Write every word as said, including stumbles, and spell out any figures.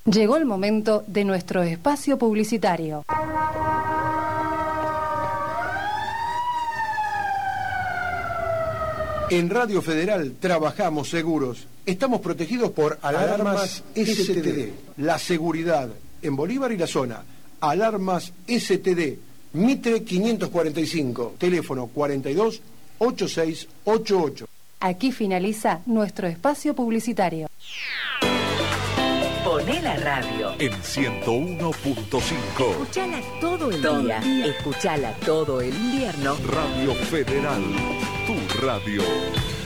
Llegó el momento de nuestro espacio publicitario. En Radio Federal trabajamos seguros. Estamos protegidos por Alarmas S T D. La seguridad en Bolívar y la zona. Alarmas S T D. Mitre quinientos cuarenta y cinco. Teléfono cuarenta y dos ochenta y seis ochenta y ocho. Aquí finaliza nuestro espacio publicitario. Poné la radio en ciento uno punto cinco. Escuchala todo el todo día. día. Escuchala todo el invierno. Radio Federal, tu radio.